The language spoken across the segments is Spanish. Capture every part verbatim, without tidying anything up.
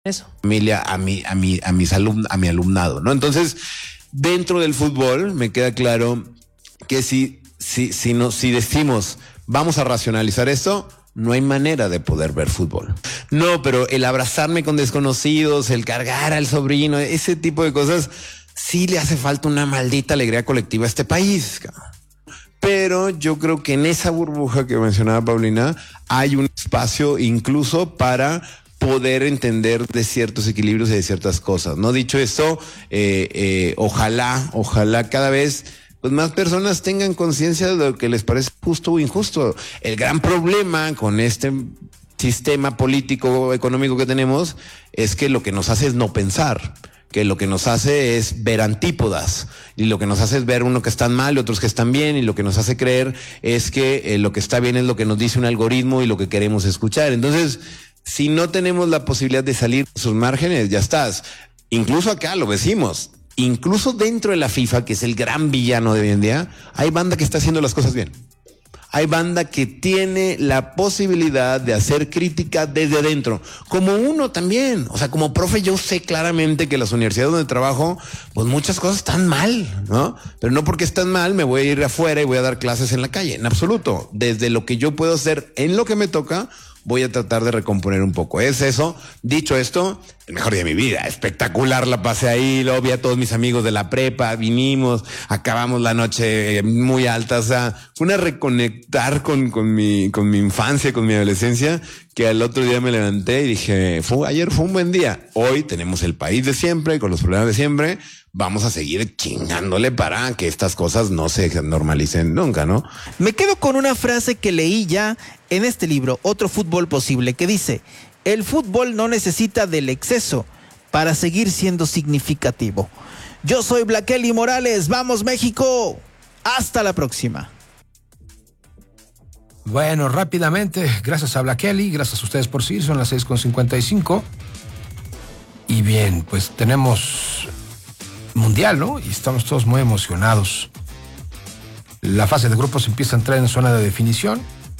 Eso. Familia, a mi, a mi, a mis alumnos, a mi alumnado, ¿no? Entonces, dentro del fútbol, me queda claro que si, si, si no, si decimos vamos a racionalizar esto, no hay manera de poder ver fútbol. No, pero el abrazarme con desconocidos, el cargar al sobrino, ese tipo de cosas, sí le hace falta una maldita alegría colectiva a este país, cabrón. Pero yo creo que en esa burbuja que mencionaba Paulina, hay un espacio incluso para poder entender de ciertos equilibrios y de ciertas cosas, ¿no? Dicho esto, eh, eh, ojalá, ojalá cada vez pues más personas tengan conciencia de lo que les parece justo o injusto. El gran problema con este sistema político económico que tenemos es que lo que nos hace es no pensar, que lo que nos hace es ver antípodas, y lo que nos hace es ver uno que están mal y otros que están bien, y lo que nos hace creer es que eh, lo que está bien es lo que nos dice un algoritmo y lo que queremos escuchar. Entonces, si no tenemos la posibilidad de salir de sus márgenes, ya estás. Incluso acá lo decimos, incluso dentro de la FIFA, que es el gran villano de hoy en día, hay banda que está haciendo las cosas bien. Hay banda que tiene la posibilidad de hacer crítica desde dentro, como uno también. O sea, como profe, yo sé claramente que las universidades donde trabajo, pues muchas cosas están mal, ¿no? Pero no porque están mal me voy a ir afuera y voy a dar clases en la calle, en absoluto. Desde lo que yo puedo hacer en lo que me toca, voy a tratar de recomponer un poco. Es eso. Dicho esto, el mejor día de mi vida. Espectacular, la pasé ahí, lo vi a todos mis amigos de la prepa, vinimos, acabamos la noche muy alta. O sea, fue una reconectar con, con mi, con mi infancia, con mi adolescencia, que al otro día me levanté y dije, fue, ayer fue un buen día. Hoy tenemos el país de siempre, con los problemas de siempre. Vamos a seguir chingándole para que estas cosas no se normalicen nunca, ¿no? Me quedo con una frase que leí ya en este libro, Otro Fútbol Posible, que dice: el fútbol no necesita del exceso para seguir siendo significativo. Yo soy Blaqueli Morales, ¡vamos México! Hasta la próxima. Bueno, rápidamente, gracias a Blaqueli, gracias a ustedes por seguir, son las seis con cincuenta y cinco. Y bien, pues tenemos mundial, ¿no? Y estamos todos muy emocionados. La fase de grupos empieza a entrar en zona de definición.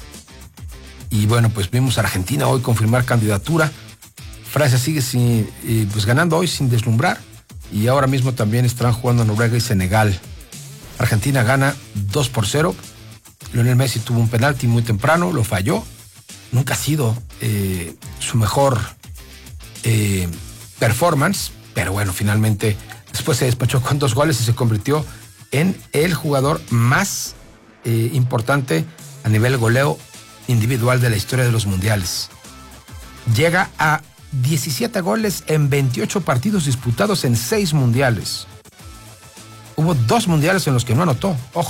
Y bueno, pues vimos a Argentina hoy confirmar candidatura. Francia sigue sin, eh, pues ganando hoy sin deslumbrar. Y ahora mismo también están jugando Noruega y Senegal. Argentina gana dos por cero. Lionel Messi tuvo un penalti muy temprano, lo falló. Nunca ha sido eh, su mejor eh, performance, pero bueno, finalmente después se despachó con dos goles y se convirtió en el jugador más eh, importante a nivel goleo individual de la historia de los mundiales. Llega a diecisiete goles en veintiocho partidos disputados en seis mundiales. Hubo dos mundiales en los que no anotó, ojo.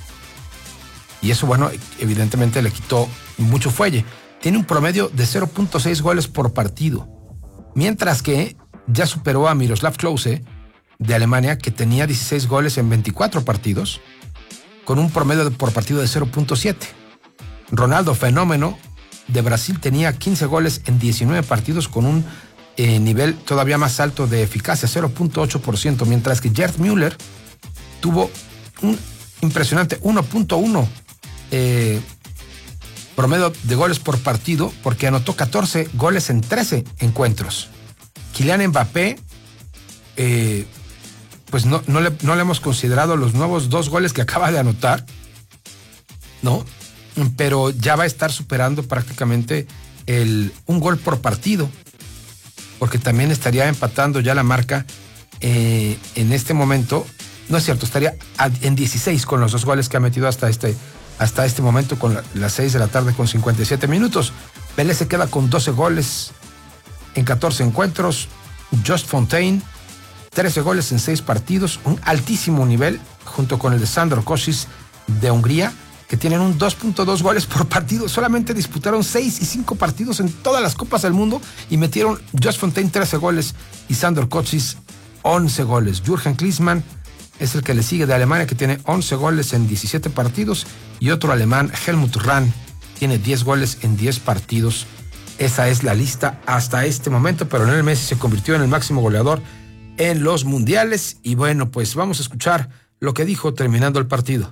Y eso, bueno, evidentemente le quitó mucho fuelle. Tiene un promedio de cero punto seis goles por partido, mientras que ya superó a Miroslav Klose de Alemania, que tenía dieciséis goles en veinticuatro partidos, con un promedio de, por partido de cero punto siete. Ronaldo Fenómeno de Brasil tenía quince goles en diecinueve partidos, con un eh, nivel todavía más alto de eficacia, cero punto ocho por ciento, mientras que Gerd Müller tuvo un impresionante uno punto uno eh, promedio de goles por partido, porque anotó catorce goles en trece encuentros. Kylian Mbappé, eh, pues no, no, le, no le hemos considerado los nuevos dos goles que acaba de anotar, ¿no? Pero ya va a estar superando prácticamente el, un gol por partido, porque también estaría empatando ya la marca eh, en este momento. No es cierto, estaría en dieciséis con los dos goles que ha metido hasta este, hasta este momento, con la, las seis de la tarde con cincuenta y siete minutos. Pelé se queda con doce goles en catorce encuentros. Just Fontaine, trece goles en seis partidos, un altísimo nivel, junto con el de Sandro Kocsis de Hungría, que tienen un dos punto dos goles por partido. Solamente disputaron seis y cinco partidos en todas las copas del mundo y metieron Just Fontaine trece goles y Sandro Kocsis once goles. Jürgen Klinsmann es el que le sigue de Alemania, que tiene once goles en diecisiete partidos, y otro alemán, Helmut Rahn, tiene diez goles en diez partidos. Esa es la lista hasta este momento, pero Lionel Messi se convirtió en el máximo goleador en los mundiales. Y bueno, pues vamos a escuchar lo que dijo terminando el partido.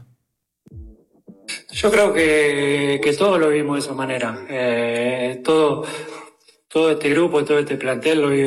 Yo creo que, que todos lo vimos de esa manera. Eh, todo, todo este grupo, todo este plantel lo